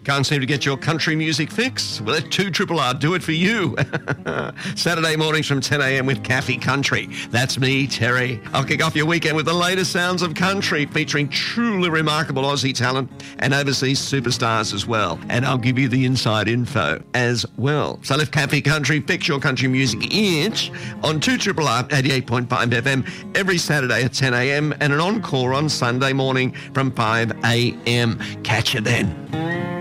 Can't seem to get your country music fix? Well, let 2RRR do it for you. Saturday mornings from 10 a.m. with Caffey Country. That's me, Terry. I'll kick off your weekend with the latest sounds of country, featuring truly remarkable Aussie talent and overseas superstars as well. And I'll give you the inside info as well. So let Caffey Country fix your country music itch on 2RRR 88.5 FM every Saturday at 10 a.m. and an encore on Sunday morning from 5 a.m. Catch you then.